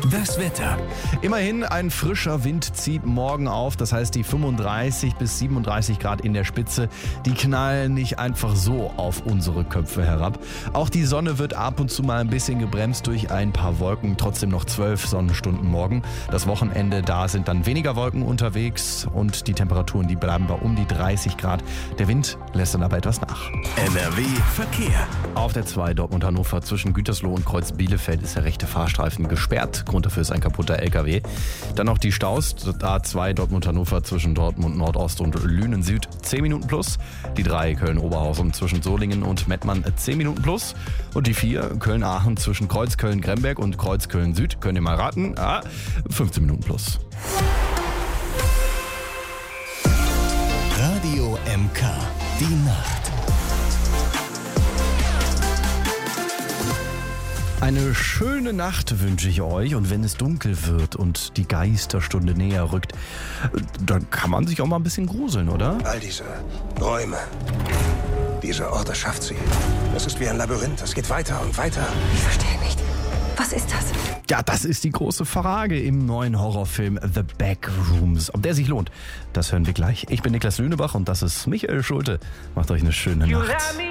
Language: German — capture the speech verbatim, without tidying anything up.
Das Wetter. Immerhin ein frischer Wind zieht morgen auf, das heißt die fünfunddreißig bis siebenunddreißig Grad in der Spitze, die knallen nicht einfach so auf unsere Köpfe herab. Auch die Sonne wird ab und zu mal ein bisschen gebremst durch ein paar Wolken, trotzdem noch zwölf Sonnenstunden morgen. Das Wochenende, da sind dann weniger Wolken unterwegs und die Temperaturen, die bleiben bei um die dreißig Grad. Der Wind lässt dann aber etwas nach. N R W Verkehr. Auf der zwei Dortmund-Hannover zwischen Gütersloh und Kreuz Bielefeld ist der rechte Fahrstreifen gesperrt. Grund dafür ist ein kaputter L K W. Dann noch die Staus. A zwei Dortmund-Hannover zwischen Dortmund Nordost und Lünen Süd zehn Minuten plus. Die drei Köln-Oberhausen zwischen Solingen und Mettmann zehn Minuten plus. Und die vier Köln-Aachen zwischen Kreuz-Köln-Gremberg und Kreuz-Köln-Süd. Könnt ihr mal raten? Ah, fünfzehn Minuten plus. Radio M K. Die Nacht. Eine schöne Nacht wünsche ich euch, und wenn es dunkel wird und die Geisterstunde näher rückt, dann kann man sich auch mal ein bisschen gruseln, oder? All diese Räume, diese Orte schafft sie. Es ist wie ein Labyrinth, es geht weiter und weiter. Ich verstehe nicht. Was ist das? Ja, das ist die große Frage im neuen Horrorfilm The Backrooms. Ob der sich lohnt, das hören wir gleich. Ich bin Niklas Lünebach und das ist Michael Schulte. Macht euch eine schöne Nacht.